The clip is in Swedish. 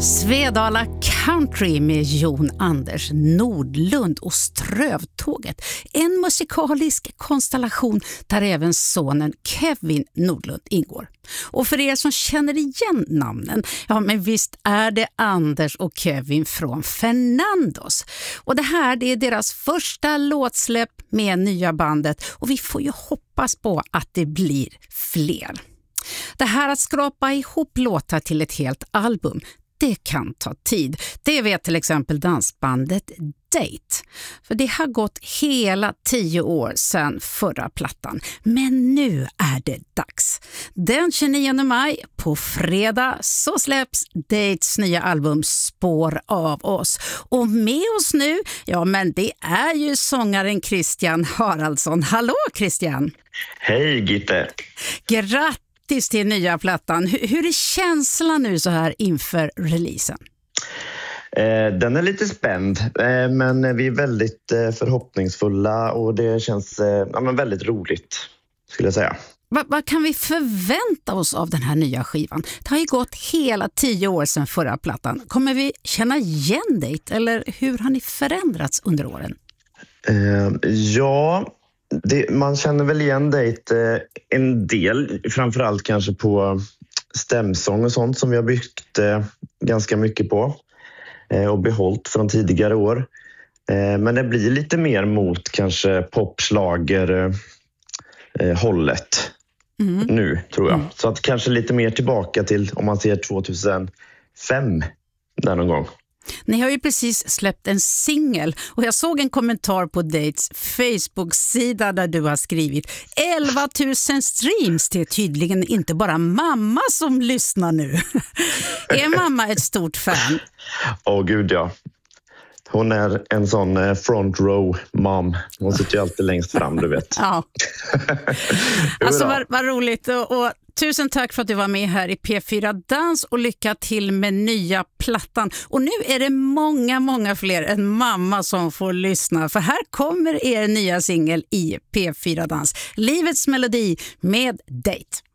Svedala Country med Jon Anders Nordlund och Strövtåget. En musikalisk konstellation där även sonen Kevin Nordlund ingår. Och för er som känner igen namnen, ja men visst är det Anders och Kevin från Fernandos. Och det här det är deras första låtsläpp med nya bandet och vi får ju hoppas på att det blir fler. Det här att skrapa ihop låtar till ett helt album, det kan ta tid. Det vet till exempel dansbandet Date. För det har gått hela 10 år sedan förra plattan. Men nu är det dags. Den 29 maj på fredag så släpps Dates nya album Spår av oss. Och med oss nu, ja men det är ju sångaren Christian Haraldsson. Hallå Christian! Hej Gitte! Grattis till nya plattan. Hur är känslan nu så här inför releasen? Den är lite spänd, men vi är väldigt förhoppningsfulla och det känns väldigt roligt skulle jag säga. Vad kan vi förvänta oss av den här nya skivan? Det har ju gått hela 10 år sedan förra plattan. Kommer vi känna igen dig eller hur har ni förändrats under åren? Man känner väl igen dig en del, framförallt kanske på stämsång och sånt som vi har byggt ganska mycket på och behållit från tidigare år. Men det blir lite mer mot kanske popslager hållet nu tror jag. Så att kanske lite mer tillbaka till om man ser 2005 där någon gång. Ni har ju precis släppt en singel och jag såg en kommentar på Dates Facebook-sida där du har skrivit 11 000 streams. Det är tydligen inte bara mamma som lyssnar nu. Är mamma ett stort fan? Gud ja. Hon är en sån front row mom. Hon sitter ju alltid längst fram, du vet. Ja. Alltså vad roligt och tusen tack för att du var med här i P4 Dans och lycka till med nya plattan. Och nu är det många fler än mamma som får lyssna. För här kommer er nya singel i P4 Dans. Livets melodi med Date.